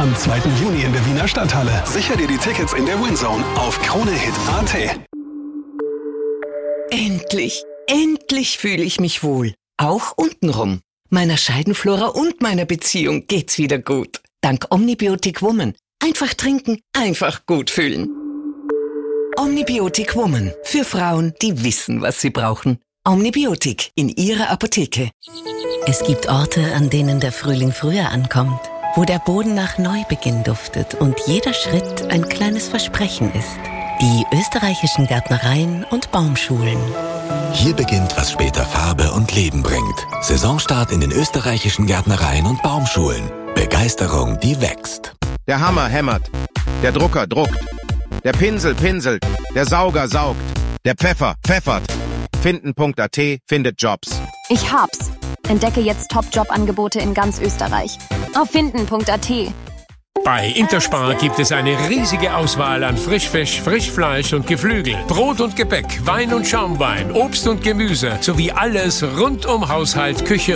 Am 2. Juni in der Wiener Stadthalle. Sicher dir die Tickets in der WinZone auf KroneHit.at. Endlich fühle ich mich wohl. Auch untenrum. Meiner Scheidenflora und meiner Beziehung geht's wieder gut. Dank Omnibiotic Woman. Einfach trinken, einfach gut fühlen. Omnibiotic Woman. Für Frauen, die wissen, was sie brauchen. Omnibiotic in ihrer Apotheke. Es gibt Orte, an denen der Frühling früher ankommt, wo der Boden nach Neubeginn duftet und jeder Schritt ein kleines Versprechen ist. Die österreichischen Gärtnereien und Baumschulen. Hier beginnt, was später Farbe und Leben bringt. Saisonstart in den österreichischen Gärtnereien und Baumschulen. Begeisterung, die wächst. Der Hammer hämmert, der Drucker druckt, der Pinsel pinselt, der Sauger saugt, der Pfeffer pfeffert. Finden.at findet Jobs. Ich hab's. Entdecke jetzt Top-Job-Angebote in ganz Österreich. Auf Finden.at. Bei Interspar gibt es eine riesige Auswahl an Frischfisch, Frischfleisch und Geflügel, Brot und Gebäck, Wein und Schaumwein, Obst und Gemüse sowie alles rund um Haushalt, Küche